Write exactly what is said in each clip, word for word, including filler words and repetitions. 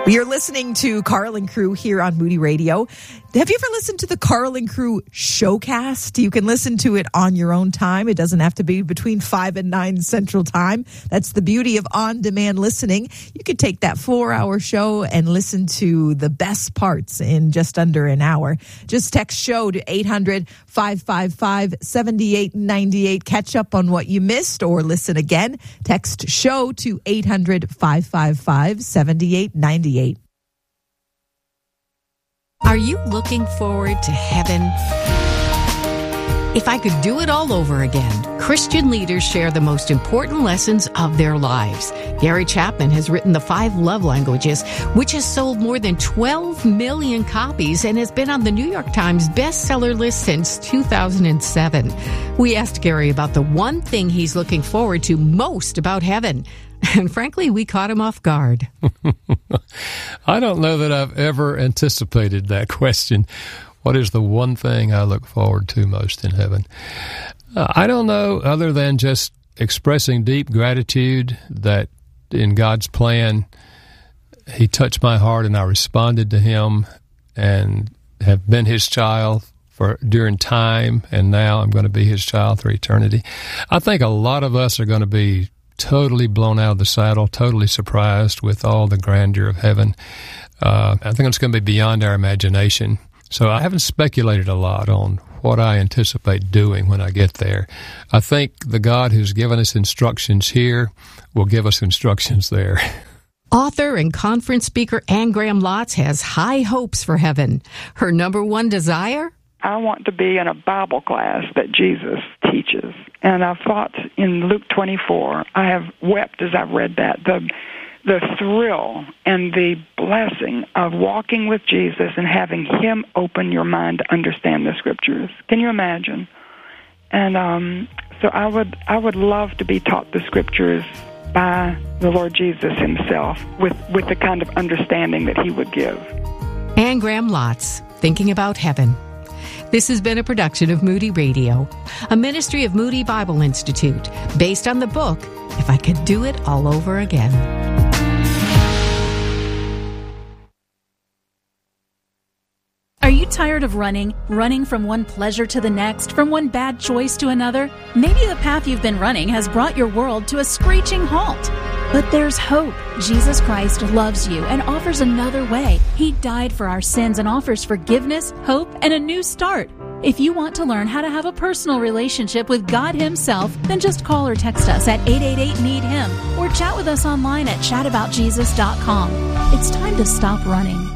You're listening to Carl and Crew here on Moody Radio. Have you ever listened to the Carl and Crew Showcast? You can listen to it on your own time. It doesn't have to be between five and nine Central Time. That's the beauty of on-demand listening. You could take that four-hour show and listen to the best parts in just under an hour. Just text SHOW to eight hundred, five five five, seven eight nine eight. Catch up on what you missed or listen again. Text SHOW to eight hundred, five five five, seven eight nine eight. Are you looking forward to heaven? If I could do it all over again, Christian leaders share the most important lessons of their lives. Gary Chapman has written The Five Love Languages, which has sold more than twelve million copies and has been on the New York Times bestseller list since two thousand seven. We asked Gary about the one thing he's looking forward to most about heaven. And frankly, we caught him off guard. I don't know that I've ever anticipated that question. What is the one thing I look forward to most in heaven? Uh, I don't know, other than just expressing deep gratitude that in God's plan, He touched my heart and I responded to Him and have been His child for during time, and now I'm going to be His child for eternity. I think a lot of us are going to be totally blown out of the saddle, totally surprised with all the grandeur of heaven. Uh, I think it's going to be beyond our imagination. So I haven't speculated a lot on what I anticipate doing when I get there. I think the God who's given us instructions here will give us instructions there. Author and conference speaker Anne Graham Lotz has high hopes for heaven. Her number one desire? I want to be in a Bible class that Jesus teaches. And I've thought in Luke twenty-four, I have wept as I've read that, the the thrill and the blessing of walking with Jesus and having Him open your mind to understand the Scriptures. Can you imagine? And um, so I would I would love to be taught the Scriptures by the Lord Jesus Himself with, with the kind of understanding that He would give. Anne Graham Lotz, Thinking About Heaven. This has been a production of Moody Radio, a ministry of Moody Bible Institute, based on the book, If I Could Do It All Over Again. Are you tired of running, running from one pleasure to the next, from one bad choice to another? Maybe the path you've been running has brought your world to a screeching halt. But there's hope. Jesus Christ loves you and offers another way. He died for our sins and offers forgiveness, hope, and a new start. If you want to learn how to have a personal relationship with God Himself, then just call or text us at eight eight eight, need him or chat with us online at chat about jesus dot com. It's time to stop running.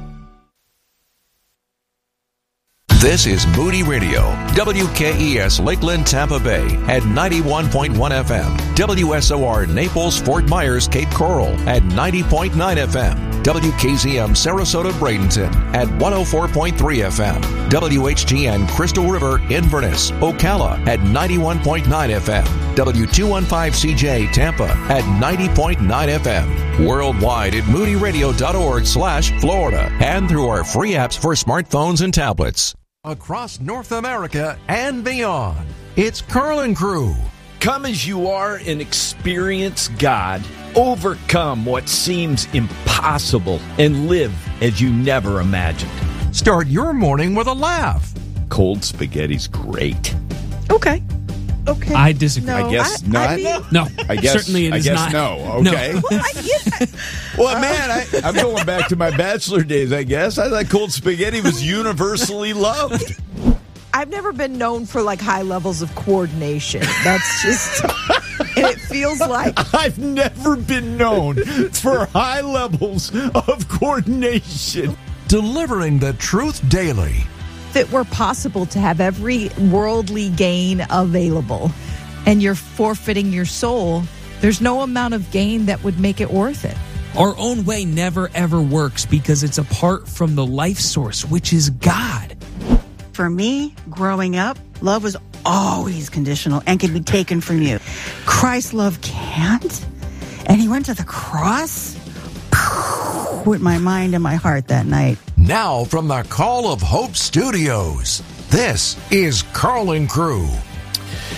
This is Moody Radio, W K E S Lakeland, Tampa Bay at ninety-one point one F M, W S O R Naples, Fort Myers, Cape Coral at ninety point nine F M, W K Z M Sarasota, Bradenton at one oh four point three F M, W H G N Crystal River, Inverness, Ocala at ninety-one point nine F M, W two fifteen C J Tampa at ninety point nine F M, worldwide at moody radio dot org slash Florida, and through our free apps for smartphones and tablets. Across North America and beyond, it's Carl and Crew. Come as you are and experience God. Overcome what seems impossible and live as you never imagined. Start your morning with a laugh. Cold spaghetti's great. Okay. Okay. I disagree. No, I guess I, not. I mean, No, I guess, certainly it I is guess not. no. Okay. No. well, I, yeah. Well, man, I, I'm going back to my bachelor days, I guess. I thought cold spaghetti was universally loved. I've never been known for like high levels of coordination. That's just, and it feels like I've never been known for high levels of coordination. Delivering the truth daily. if it were possible to have every worldly gain available and you're forfeiting your soul, there's no amount of gain that would make it worth it. Our own way never, ever works because it's apart from the life source, which is God. For me, growing up, love was always conditional and could be taken from you. Christ's love can't. And he went to the cross with my mind and my heart that night. Now from the Call of Hope Studios, this is Carl and Crew.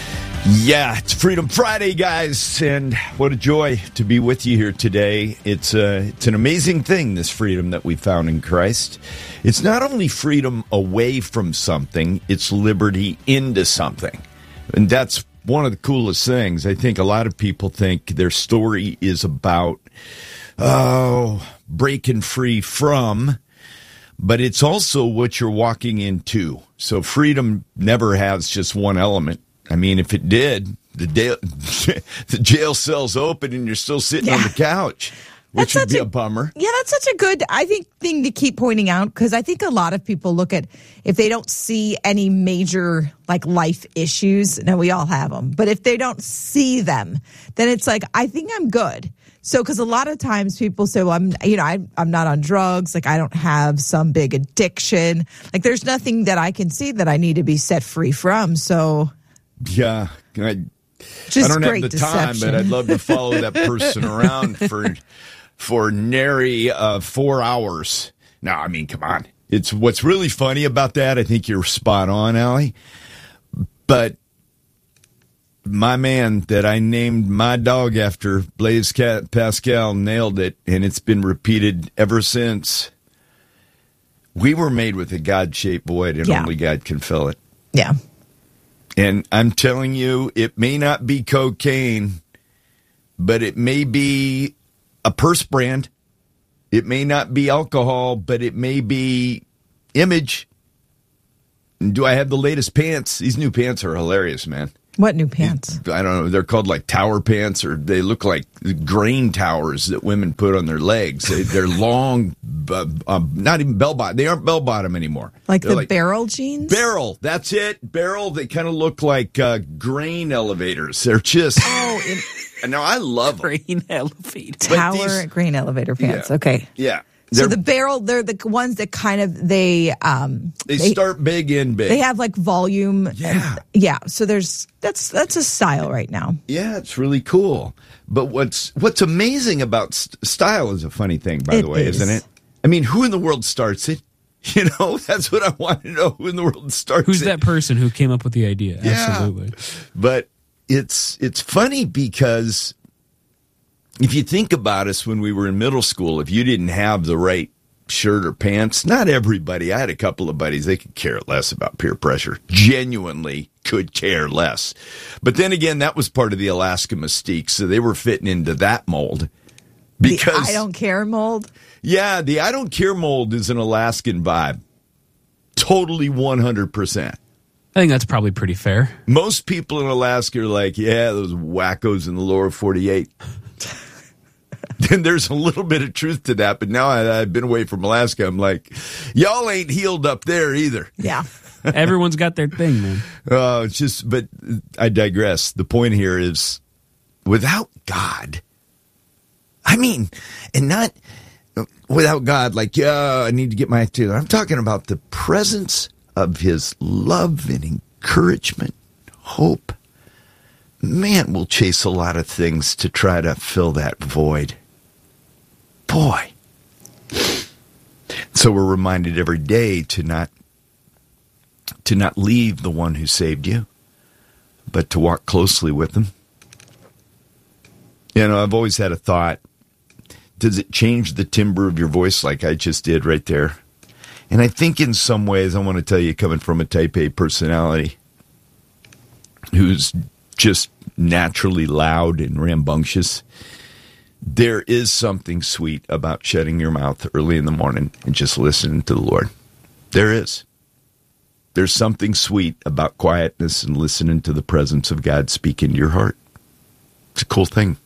Yeah, it's Freedom Friday, guys, and what a joy to be with you here today. It's a, it's an amazing thing, this freedom that we found in Christ. It's not only freedom away from something, it's liberty into something. And that's one of the coolest things. I think a lot of people think their story is about, oh, breaking free from, but it's also what you're walking into. So freedom never has just one element. I mean, if it did, the, jail, the jail cell's open and you're still sitting yeah. on the couch, which that's would be a, a bummer. Yeah, that's such a good, I think, thing to keep pointing out, because I think a lot of people look at, if they don't see any major, like, life issues, now we all have them, but if they don't see them, then it's like, I think I'm good. So, because a lot of times people say, well, I'm, you know, I, I'm not on drugs. Like, I don't have some big addiction. Like, there's nothing that I can see that I need to be set free from. So... Yeah, I, Just I don't great have the deception. time, but I'd love to follow that person around for for nary uh, four hours. No, I mean, come on. It's what's really funny about that. I think you're spot on, Allie. But my man that I named my dog after, Blaise Pascal, nailed it, and it's been repeated ever since. We were made with a God-shaped void, and yeah. only God can fill it. Yeah. And I'm telling you, it may not be cocaine, but it may be a purse brand. It may not be alcohol, but it may be image. And do I have the latest pants? These new pants are hilarious, man. What new pants? I don't know. They're called like tower pants, or they look like grain towers that women put on their legs. They, they're long, uh, um, not even bell bottom. They aren't bell bottom anymore. Like they're the like, barrel jeans? Barrel. That's it. Barrel. They kind of look like uh, grain elevators. They're just. Oh, and now I love them. Grain elevator. Tower these, grain elevator pants. Yeah, okay. Yeah. So the barrel, they're the ones that kind of, they... Um, they, they start big and big. They have like volume. Yeah. And, yeah. So there's, that's that's a style right now. Yeah, it's really cool. But what's what's amazing about st- style is a funny thing, by it the way, is. isn't it? I mean, who in the world starts it? You know, that's what I want to know. Who in the world starts Who's it? that person who came up with the idea? Yeah. Absolutely. But it's it's funny because if you think about us when we were in middle school, if you didn't have the right shirt or pants, not everybody, I had a couple of buddies, they could care less about peer pressure, genuinely could care less. But then again, that was part of the Alaska mystique, so they were fitting into that mold. Because the I don't care mold? Yeah, the I don't care mold is an Alaskan vibe. Totally one hundred percent. I think that's probably pretty fair. Most people in Alaska are like, yeah, those wackos in the lower forty-eight. Then there's a little bit of truth to that, but now I, I've been away from Alaska. I'm like, y'all ain't healed up there either. Yeah. Everyone's got their thing, man. Uh, it's just, but I digress. The point here is, without God, I mean, and not without God, like, yeah, I need to get my act together. I'm talking about the presence of His love and encouragement, hope. Man, we'll chase a lot of things to try to fill that void. Boy. So we're reminded every day to not to not leave the one who saved you, but to walk closely with him. You know, I've always had a thought, does it change the timbre of your voice like I just did right there? And I think in some ways, I want to tell you, coming from a type A personality who's just naturally loud and rambunctious, there is something sweet about shutting your mouth early in the morning and just listening to the Lord. There is. There's something sweet about quietness and listening to the presence of God speak into your heart. It's a cool thing.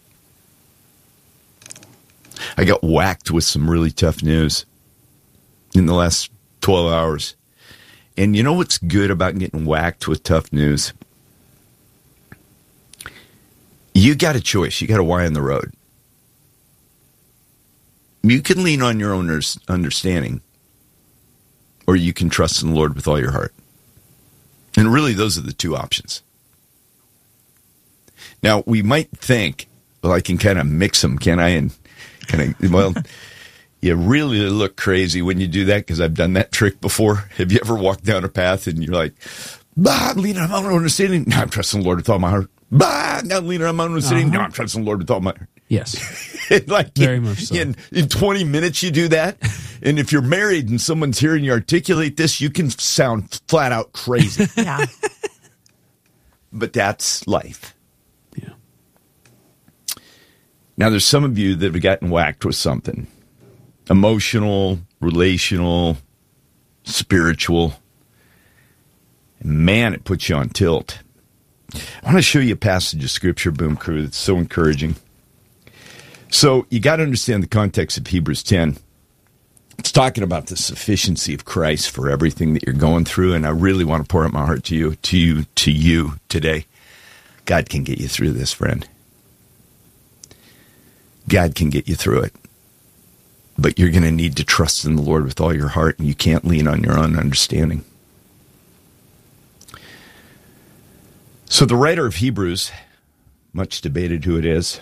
I got whacked with some really tough news in the last twelve hours. And you know what's good about getting whacked with tough news? You got a choice. You got a Y on the road. You can lean on your own understanding, or you can trust in the Lord with all your heart. And really, those are the two options. Now, we might think, well, I can kind of mix them, can I? And kind of, well, you really look crazy when you do that, because I've done that trick before. Have you ever walked down a path and you're like, Bah, I'm leaning on my own understanding. No, I'm trusting the Lord with all my heart. Bah, I'm leaning on my own understanding. Uh-huh. No, I'm trusting the Lord with all my heart. Yes. like Very in, much so. In, in twenty minutes, you do that. And if you're married and someone's hearing you articulate this, you can sound flat out crazy. Yeah. But that's life. Yeah. Now, there's some of you that have gotten whacked with something. Emotional, relational, spiritual. And man, it puts you on tilt. I want to show you a passage of Scripture, Boom Crew, that's so encouraging. So you got to understand the context of Hebrews ten. It's talking about the sufficiency of Christ for everything that you're going through, and I really want to pour out my heart to you, to you, to you today. God can get you through this, friend. God can get you through it. But you're going to need to trust in the Lord with all your heart, and you can't lean on your own understanding. So the writer of Hebrews, much debated who it is,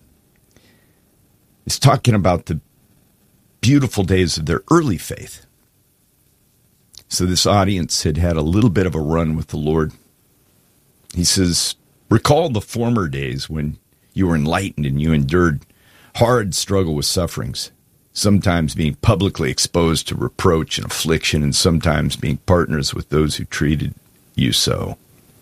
is talking about the beautiful days of their early faith. So this audience had had a little bit of a run with the Lord. He says, recall the former days when you were enlightened and you endured hard struggle with sufferings, sometimes being publicly exposed to reproach and affliction, and sometimes being partners with those who treated you so.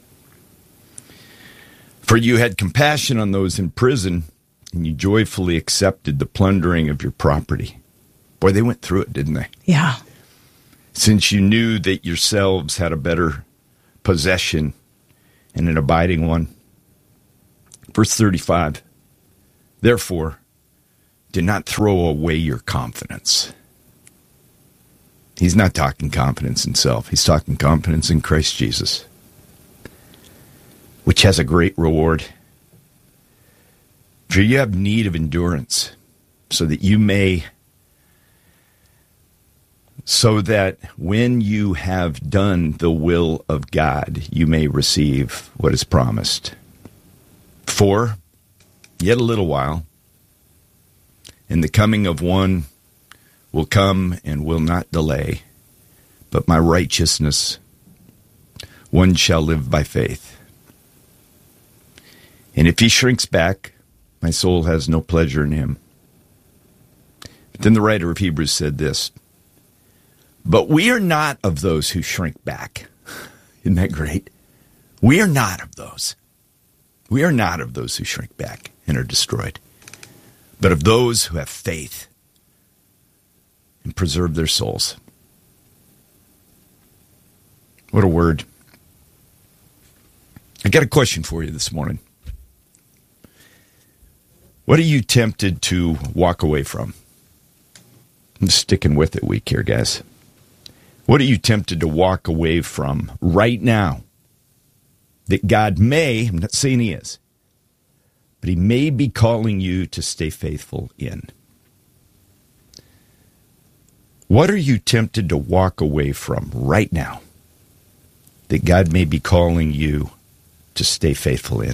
For you had compassion on those in prison, and you joyfully accepted the plundering of your property. Boy, they went through it, didn't they? Yeah. Since you knew that yourselves had a better possession and an abiding one. Verse thirty-five, therefore, do not throw away your confidence. He's not talking confidence in self. He's talking confidence in Christ Jesus, which has a great reward. For you have need of endurance, so that you may, so that when you have done the will of God, you may receive what is promised. For yet a little while, and the coming of one will come and will not delay, but my righteousness, one shall live by faith. And if he shrinks back, my soul has no pleasure in him. But then the writer of Hebrews said this, but we are not of those who shrink back. Isn't that great? We are not of those. We are not of those who shrink back and are destroyed, but of those who have faith and preserve their souls. What a word. I got a question for you this morning. What are you tempted to walk away from? I'm sticking with it week here, guys. What are you tempted to walk away from right now that God may, I'm not saying he is, but he may be calling you to stay faithful in? What are you tempted to walk away from right now that God may be calling you to stay faithful in?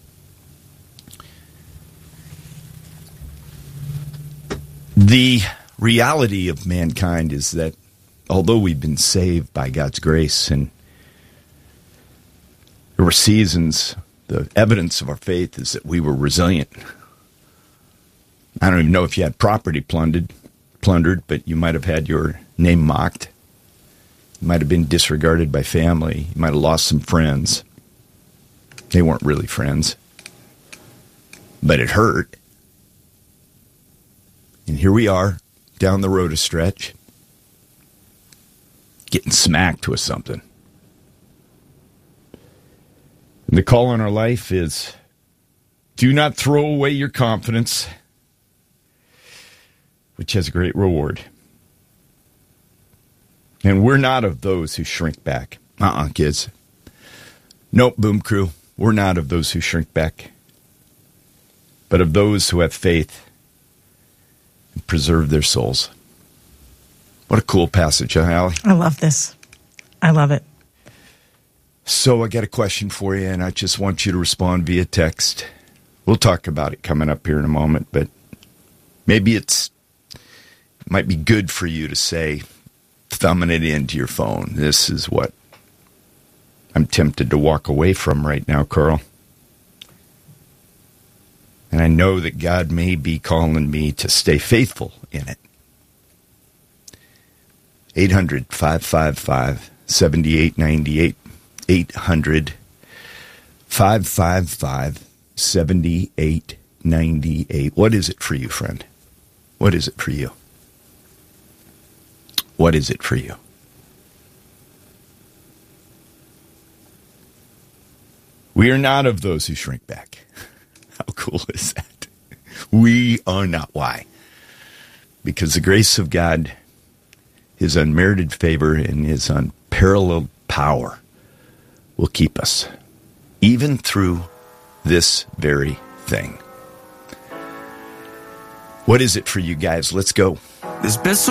The reality of mankind is that although we've been saved by God's grace and there were seasons, the evidence of our faith is that we were resilient. I don't even know if you had property plundered, plundered, but you might have had your name mocked. You might have been disregarded by family. You might have lost some friends. They weren't really friends, but it hurt. And here we are, down the road a stretch, getting smacked with something. And the call on our life is, do not throw away your confidence, which has a great reward. And we're not of those who shrink back. Uh-uh, kids. Nope, Boom Crew. We're not of those who shrink back, but of those who have faith and preserve their souls. What a cool passage, huh, Allie? I love this. I love it. So I got a question for you, and I just want you to respond via text. We'll talk about it coming up here in a moment, but maybe it's it might be good for you to say, thumbing it into your phone, this is what I'm tempted to walk away from right now, Carl. And I know that God may be calling me to stay faithful in it. eight hundred, five five five, seven eight nine eight. eight hundred, five five five, seven eight nine eight. What is it for you, friend? What is it for you? What is it for you? We are not of those who shrink back. How cool is that? We are not. Why? Because the grace of God, His unmerited favor, and His unparalleled power will keep us, even through this very thing. What is it for you guys? Let's go. This best